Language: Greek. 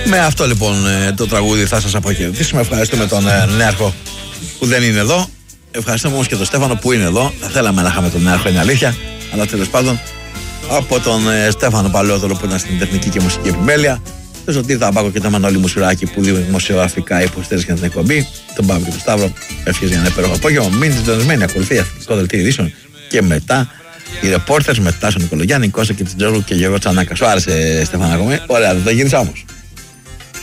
Με αυτό λοιπόν το τραγούδι θα σας αποχαιρετήσουμε. Ευχαριστούμε τον Νέαρχο που δεν είναι εδώ. Ευχαριστούμε όμως και τον Στέφανο που είναι εδώ. Θα θέλαμε να είχαμε τον Νέαρχο, είναι αλήθεια. Αλλά τέλος πάντων, από τον Στέφανο Παλαιόδωρο που ήταν στην τεχνική και μουσική επιμέλεια, τον Σωτήρη Ταμπάκο και τον Μανώλη Μουσουράκη που δημοσιογραφικά υποστήριξαν την εκπομπή, τον Παύλο και τον Σταύρο, ευχές για ένα υπέροχο απόγευμα. Μείνετε συντονισμένοι, ακολουθεί η αθλητικό δελτίο ειδήσεων και μετά οι ρεπόρτερς, μετά στον Νικολογιάννη, Κώστα και Τζόρου και Γιώργο Τσανάκα. Σου άρεσε, Στέφανα, ακόμη? Ωραία, δεν το γύρισα όμως.